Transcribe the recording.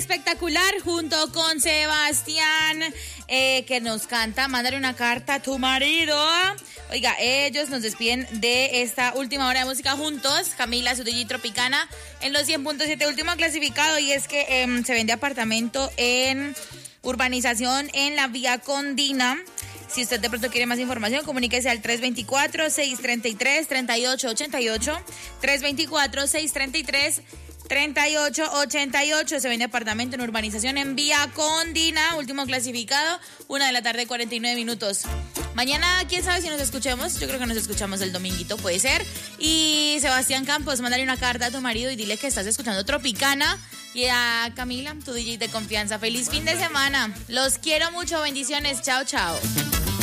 espectacular junto con Sebastián, que nos canta Mándale una carta a tu marido. Oiga, ellos nos despiden de esta última hora de música juntos. Camila, su DJ Tropicana, en los 100.7, último clasificado. Y es que se vende apartamento en urbanización en la Vía Condina. Si usted de pronto quiere más información, comuníquese al 324-633-3888. 324-633-3888. Se vende apartamento en urbanización en Vía Condina. Último clasificado, 1:49 p.m. Mañana, quién sabe si nos escuchemos. Yo creo que nos escuchamos el dominguito, puede ser. Y Sebastián Campos, mándale una carta a tu marido y dile que estás escuchando Tropicana. Y a Camila, tu DJ de confianza. Feliz fin de semana. Los quiero mucho. Bendiciones. Chao, chao.